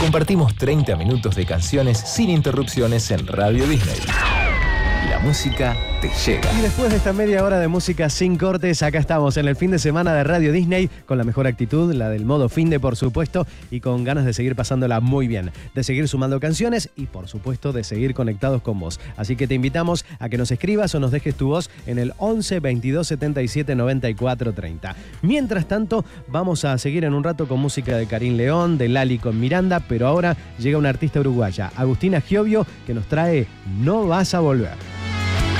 compartimos 30 minutos de canciones sin interrupciones en Radio Disney. La música te llega. Y después de esta media hora de música sin cortes, acá estamos en el fin de semana de Radio Disney con la mejor actitud, la del modo finde, por supuesto, y con ganas de seguir pasándola muy bien, de seguir sumando canciones y, por supuesto, de seguir conectados con vos. Así que te invitamos a que nos escribas o nos dejes tu voz en el 11 22 77 94 30. Mientras tanto, vamos a seguir en un rato con música de Karim León, de Lali con Miranda, pero ahora llega una artista uruguaya, Agustina Giovio, que nos trae No vas a volver.